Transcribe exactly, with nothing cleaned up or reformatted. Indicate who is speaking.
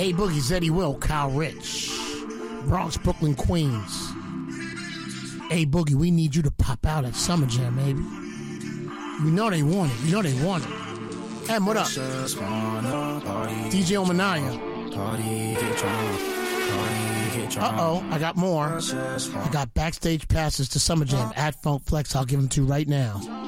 Speaker 1: A Boogie said he will. Kyle Rich. Bronx, Brooklyn, Queens. A Boogie, we need you to pop out at Summer Jam, baby. You know they want it. You know they want it. Em, what up? D J Omanaya. Uh-oh, I got more. I got backstage passes to Summer Jam at Funk Flex. I'll give them to you right now.